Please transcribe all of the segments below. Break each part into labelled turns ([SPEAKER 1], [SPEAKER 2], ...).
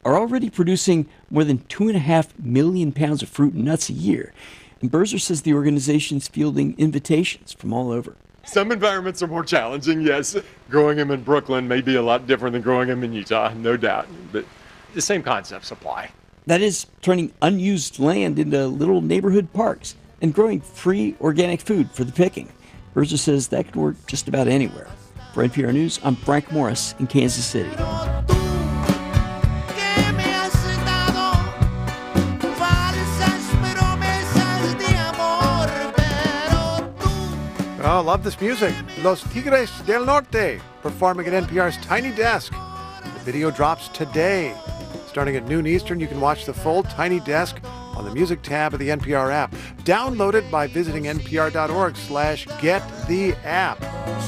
[SPEAKER 1] are already producing more than 2.5 million pounds of fruit and nuts a year. And Berzer says the organization's fielding invitations from all over.
[SPEAKER 2] Some environments are more challenging, yes. Growing them in Brooklyn may be a lot different than growing them in Utah, no doubt. But the same concepts apply.
[SPEAKER 1] That is, turning unused land into little neighborhood parks and growing free organic food for the picking. Berzer says that could work just about anywhere. For NPR News, I'm Frank Morris in Kansas City.
[SPEAKER 3] Oh, love this music. Los Tigres del Norte performing at NPR's Tiny Desk. The video drops today. Starting at noon Eastern, you can watch the full Tiny Desk on the Music tab of the NPR app. Download it by visiting npr.org/gettheapp.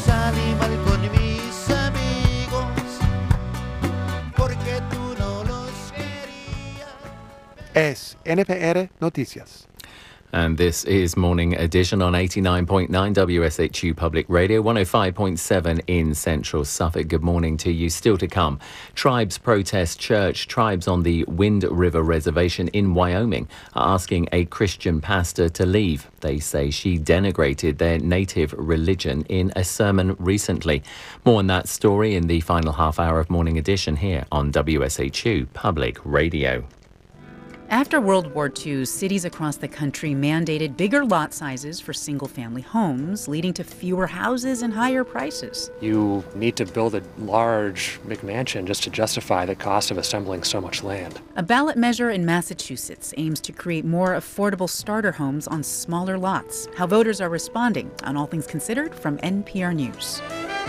[SPEAKER 3] Es NPR Noticias.
[SPEAKER 4] And this is Morning Edition on 89.9 WSHU Public Radio, 105.7 in Central Suffolk. Good morning to you. Still to come, tribes protest church. Tribes on the Wind River Reservation in Wyoming are asking a Christian pastor to leave. They say she denigrated their native religion in a sermon recently. More on that story in the final half hour of Morning Edition here on WSHU Public Radio.
[SPEAKER 5] After World War II, cities across the country mandated bigger lot sizes for single-family homes, leading to fewer houses and higher prices.
[SPEAKER 6] You need to build a large McMansion just to justify the cost of assembling so much land.
[SPEAKER 5] A ballot measure in Massachusetts aims to create more affordable starter homes on smaller lots. How voters are responding on All Things Considered from NPR News.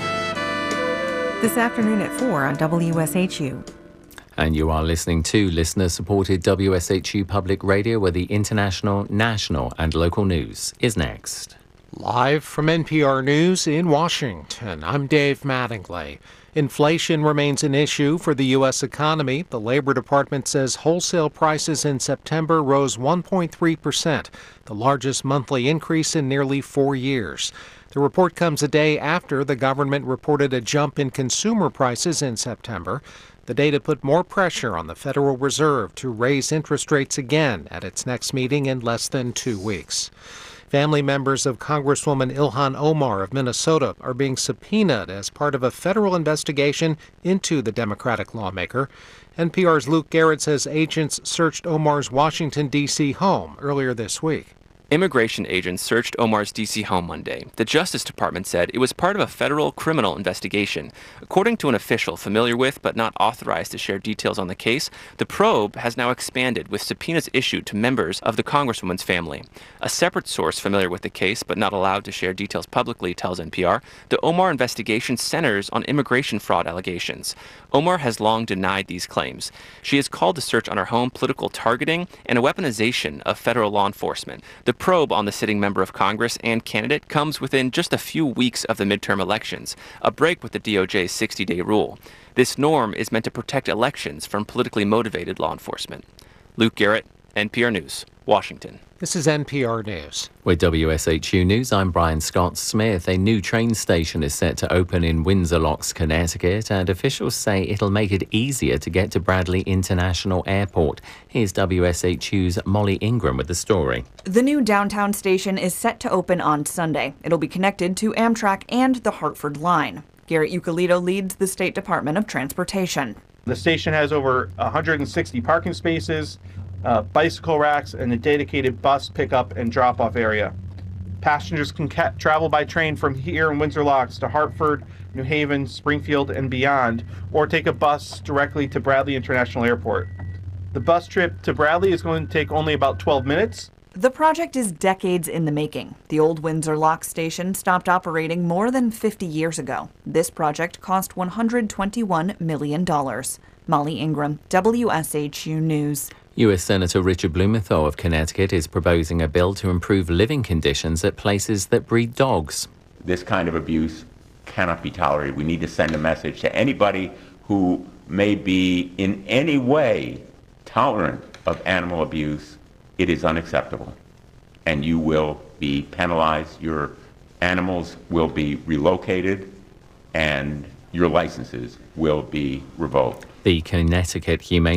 [SPEAKER 7] This afternoon at 4 on WSHU.
[SPEAKER 4] And you are listening to listener-supported WSHU Public Radio, where the international, national and local news is next.
[SPEAKER 8] Live from NPR News in Washington, I'm Dave Mattingly. Inflation remains an issue for the U.S. economy. The Labor Department says wholesale prices in September rose 1.3%, the largest monthly increase in nearly 4 years. The report comes a day after the government reported a jump in consumer prices in September. The data put more pressure on the Federal Reserve to raise interest rates again at its next meeting in less than 2 weeks. Family members of Congresswoman Ilhan Omar of Minnesota are being subpoenaed as part of a federal investigation into the Democratic lawmaker. NPR's Luke Garrett says agents searched Omar's Washington, D.C. home earlier this week.
[SPEAKER 9] Immigration agents searched Omar's D.C. home Monday. The Justice Department said it was part of a federal criminal investigation. According to an official familiar with but not authorized to share details on the case, the probe has now expanded with subpoenas issued to members of the Congresswoman's family. A separate source familiar with the case but not allowed to share details publicly tells NPR the Omar investigation centers on immigration fraud allegations. Omar has long denied these claims. She has called the search on her home political targeting and a weaponization of federal law enforcement. The probe on the sitting member of Congress and candidate comes within just a few weeks of the midterm elections, a break with the DOJ's 60-day rule. This norm is meant to protect elections from politically motivated law enforcement. Luke Garrett, NPR News, Washington.
[SPEAKER 8] This is NPR News.
[SPEAKER 4] With WSHU News, I'm Brian Scott Smith. A new train station is set to open in Windsor Locks, Connecticut, and officials say it'll make it easier to get to Bradley International Airport. Here's WSHU's Molly Ingram with the story.
[SPEAKER 10] The new downtown station is set to open on Sunday. It'll be connected to Amtrak and the Hartford line. Garrett Ucalito leads the State Department of Transportation.
[SPEAKER 11] The station has over 160 parking spaces, bicycle racks, and a dedicated bus pickup and drop-off area. Passengers can travel by train from here in Windsor Locks to Hartford, New Haven, Springfield, and beyond, or take a bus directly to Bradley International Airport. The bus trip to Bradley is going to take only about 12 minutes.
[SPEAKER 10] The project is decades in the making. The old Windsor Locks station stopped operating more than 50 years ago. This project cost $121 million. Molly Ingram, WSHU News.
[SPEAKER 4] U.S. Senator Richard Blumenthal of Connecticut is proposing a bill to improve living conditions at places that breed dogs.
[SPEAKER 12] This kind of abuse cannot be tolerated. We need to send a message to anybody who may be in any way tolerant of animal abuse. It is unacceptable, and you will be penalized. Your animals will be relocated, and your licenses will be revoked.
[SPEAKER 4] The Connecticut Humane